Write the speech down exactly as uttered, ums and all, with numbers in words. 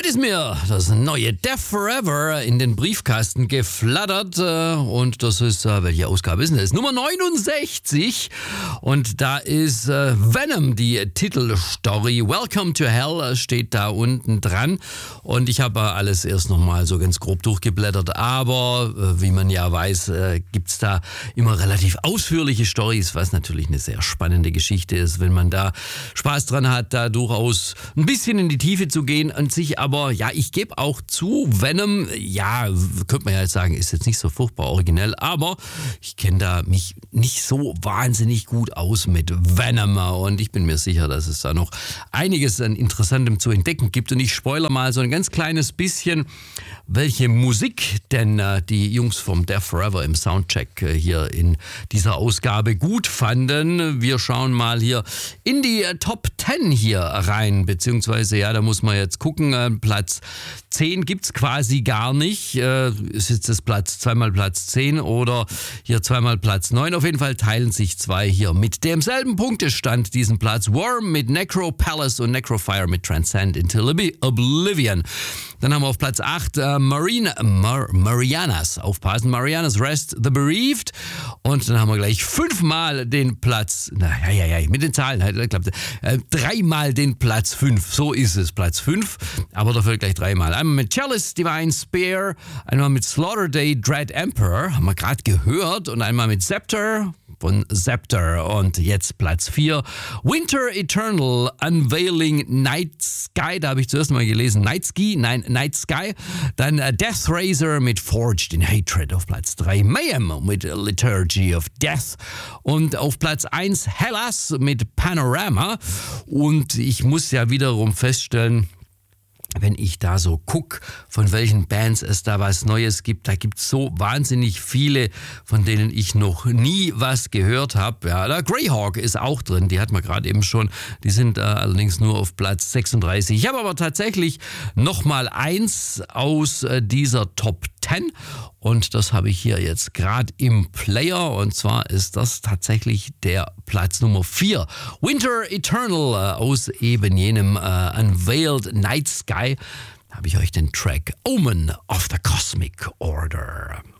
Heute ist mir das neue Death Forever in den Briefkasten geflattert und das ist, welche Ausgabe ist denn das? Nummer neunundsechzig und da ist Venom, die Titelstory. Welcome to Hell steht da unten dran und ich habe alles erst nochmal so ganz grob durchgeblättert, aber wie man ja weiß, gibt es da immer relativ ausführliche Storys, was natürlich eine sehr spannende Geschichte ist, wenn man da Spaß dran hat, da durchaus ein bisschen in die Tiefe zu gehen und sich aber, ja, ich gebe auch zu, Venom, ja, könnte man ja jetzt sagen, ist jetzt nicht so furchtbar originell, aber ich kenne da mich nicht so wahnsinnig gut aus mit Venom und ich bin mir sicher, dass es da noch einiges an Interessantem zu entdecken gibt und ich spoilere mal so ein ganz kleines bisschen, welche Musik denn äh, die Jungs vom Death Forever im Soundcheck äh, hier in dieser Ausgabe gut fanden. Wir schauen mal hier in die äh, Top zehn hier rein, beziehungsweise, ja, da muss man jetzt gucken, äh, Platz zehn gibt's quasi gar nicht. Äh, ist jetzt das Platz, zweimal Platz zehn oder hier zweimal Platz neun. Auf jeden Fall teilen sich zwei hier mit demselben Punktestand diesen Platz. Worm mit Necro Palace und Necrofire mit Transcend into Oblivion. Dann haben wir auf Platz acht äh, Marine, Mar, Marianas, aufpassen, Marianas Rest the Bereaved. Und dann haben wir gleich fünfmal den Platz, na ja, ja, ja, mit den Zahlen, halt, klappt, äh, dreimal den Platz fünf. So ist es, Platz fünf, aber dafür gleich dreimal. Einmal mit Chalice Divine Spear, einmal mit Slaughter Day Dread Emperor, haben wir gerade gehört, und einmal mit Scepter von Scepter. Und jetzt Platz vier, Winter Eternal Unveiling Night Sky, da habe ich zuerst mal gelesen, Night Ski, nein, Night Sky. Dann uh, Death Razor mit Forged in Hatred auf Platz drei, Mayhem mit Liturgy of Death und auf Platz eins Hellas mit Panorama. Und ich muss ja wiederum feststellen, wenn ich da so gucke, von welchen Bands es da was Neues gibt, da gibt es so wahnsinnig viele, von denen ich noch nie was gehört habe. Ja, da Greyhawk ist auch drin, die hat man gerade eben schon, die sind äh, allerdings nur auf Platz sechsunddreißig. Ich habe aber tatsächlich nochmal eins aus äh, dieser Top zehn und das habe ich hier jetzt gerade im Player und zwar ist das tatsächlich der Platz Nummer vier. Winter Eternal äh, aus eben jenem äh, Unveiled Night Sky habe ich euch den Track Omen of the Cosmic Order.